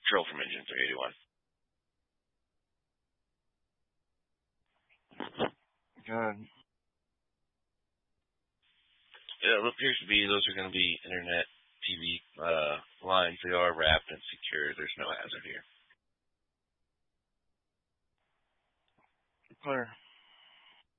Trill from Engine 381. Good. Yeah, it appears to be those are going to be internet TV lines. They are wrapped and secure. There's no hazard here. Clear.